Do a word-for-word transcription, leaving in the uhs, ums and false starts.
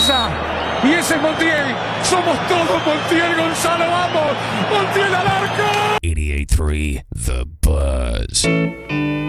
casa. Y ese es Montiel. Somos todos Montiel, Gonzalo. ¡Vamos! ¡Montiel al arco! eighty-eight point three The Buzz.